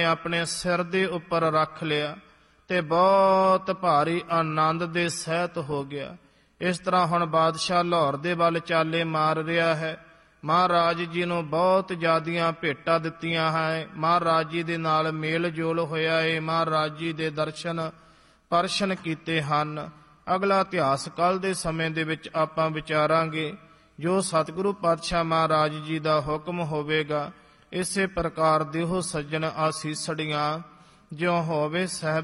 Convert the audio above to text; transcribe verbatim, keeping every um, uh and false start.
ਆਪਣੇ ਸਿਰ ਦੇ ਉੱਪਰ ਰੱਖ ਲਿਆ ਤੇ ਬਹੁਤ ਭਾਰੀ ਆਨੰਦ ਦੇ ਸਹਿਤ ਹੋ ਗਿਆ। ਇਸ ਤਰ੍ਹਾਂ ਹੁਣ ਬਾਦਸ਼ਾਹ ਲਾਹੌਰ ਦੇ ਵੱਲ ਚਾਲੇ ਮਾਰ ਰਿਹਾ ਹੈ। ਮਹਾਰਾਜ ਜੀ ਨੂੰ ਬਹੁਤ ਜ਼ਿਆਦੀਆਂ ਭੇਟਾਂ ਦਿੱਤੀਆਂ ਹੈ। ਮਹਾਰਾਜ ਜੀ ਦੇ ਨਾਲ ਮੇਲ ਜੋਲ ਹੋਇਆ ਹੈ। ਮਹਾਰਾਜ ਜੀ ਦੇ ਦਰਸ਼ਨ ਪਰਸ਼ਨ ਕੀਤੇ ਹਨ। ਅਗਲਾ ਇਤਿਹਾਸ ਕੱਲ ਦੇ ਸਮੇਂ ਦੇ ਵਿੱਚ ਆਪਾਂ ਵਿਚਾਰਾਂਗੇ। ਜੋ ਸਤਿਗੁਰੂ ਪਾਤਸ਼ਾਹ ਮਹਾਰਾਜ ਜੀ ਦਾ ਹੁਕਮ ਹੋਵੇਗਾ ਇਸੇ ਪ੍ਰਕਾਰ ਦਿਓ ਸੱਜਣ ਆਸੀਸੜੀਆਂ, ਜਿਉ ਹੋਵੇ ਸਹਿਬ